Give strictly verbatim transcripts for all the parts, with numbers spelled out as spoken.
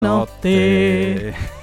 notte.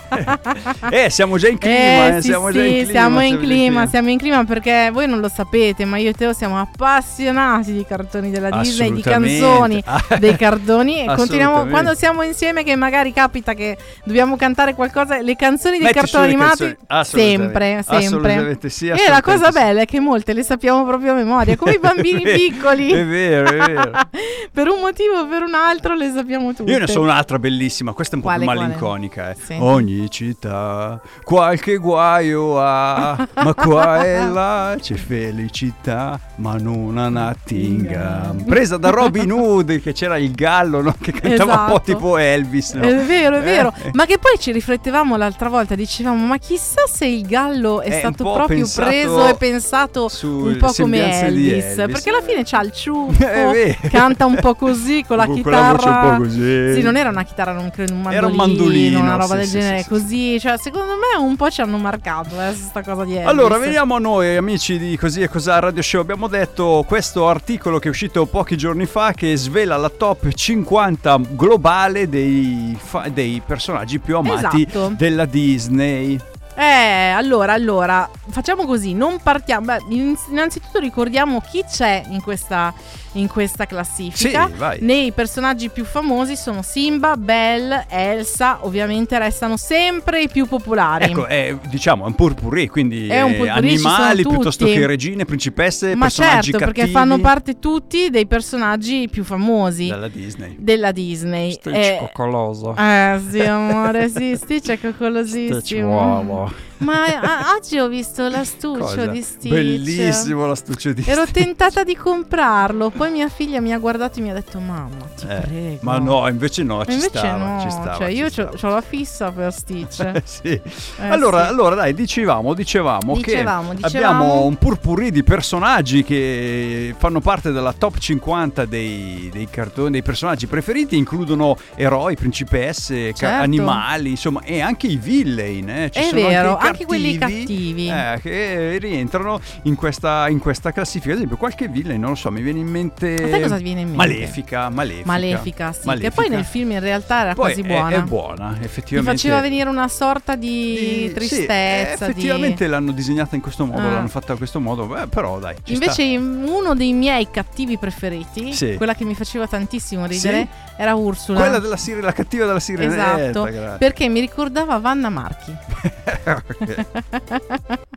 Eh, siamo già in clima, eh, eh, sì, siamo sì, già in clima. Siamo in clima, siamo in clima perché voi non lo sapete, ma io e Teo siamo appassionati di cartoni della Disney, di canzoni dei cartoni e continuiamo quando siamo insieme, che magari capita che dobbiamo cantare qualcosa, le canzoni dei Metti cartoni animati sempre, sempre. Assolutamente sì, e la cosa bella è che molte le sappiamo proprio a memoria, come i bambini piccoli. È vero, è vero. Per un motivo o per un altro le sappiamo tutte. Io ne so un'altra bellissima, questa è un po' quale, più malinconica, eh. Sì. Ogni città qualche guaio ha, ma qua e là c'è felicità, ma non a Nottingham. Presa da Robin Hood, che c'era il gallo, no? Che cantava esatto. un po' tipo Elvis, no? È vero, è vero. Eh. Ma che poi ci riflettevamo l'altra volta, dicevamo, ma chissà se il gallo è, è stato proprio preso e pensato un po' come Elvis, Elvis, perché alla fine c'ha il ciuffo, eh, canta un po' così con la con chitarra, con la voce un po' così. Sì, non era una chitarra, non credo, un mandolino, era un mandolino, una roba sì, del sì, genere, sì, così, sì. Cioè secondo me un po' ci hanno marcato eh, sta cosa di Elvis. Allora veniamo a noi, amici di Così e Cos'ha Radio Show. Abbiamo detto questo articolo che è uscito pochi giorni fa, che svela la top cinquanta globale dei, fa- dei personaggi più amati esatto. della Disney. Eh, allora, allora, facciamo così, non partiamo, beh, innanzitutto ricordiamo chi c'è in questa, in questa classifica. Sì, vai. Nei personaggi più famosi sono Simba, Belle, Elsa, ovviamente restano sempre i più popolari. Ecco, è, diciamo, è un potpourri, quindi è un potpourri, animali piuttosto che regine, principesse, ma personaggi certo, cattivi. Perché fanno parte tutti dei personaggi più famosi della Disney. Della Disney. Stitch eh, coccoloso. Eh sì, amore, sì, Stitch è coccolosissimo. Stitch uovo. Ma a- oggi ho visto l'astuccio Cosa? di Stitch. Bellissimo l'astuccio di Ero Stitch. tentata di comprarlo. Poi mia figlia mi ha guardato e mi ha detto: mamma, ti eh, prego. Ma no, invece no, ci invece stava, no. ci stava. Cioè ci io stava. ho la fissa per Stitch. sì. eh, allora, sì. allora dai, dicevamo, dicevamo, dicevamo che dicevamo... abbiamo un potpourri di personaggi che fanno parte della top cinquanta dei, dei cartoni, dei personaggi preferiti. Includono eroi, principesse, certo. ca- animali, insomma, e anche i villain. Eh. Ci È sono vero, anche, i anche quelli cattivi. Eh, che rientrano in questa, in questa classifica. Ad esempio, qualche villain, non lo so, mi viene in mente. A te cosa ti viene in mente? Malefica, Malefica. Malefica, sì. Malefica. Che poi nel film in realtà era poi quasi è, buona. È buona, effettivamente. Mi faceva venire una sorta di, di tristezza. Sì, effettivamente di... l'hanno disegnata in questo modo, ah. l'hanno fatta in questo modo. Beh, però dai. Invece sta. uno dei miei cattivi preferiti, sì. quella che mi faceva tantissimo ridere, sì. era Ursula. Quella della sirena, la cattiva della sirenetta. Esatto, perché mi ricordava Vanna Marchi.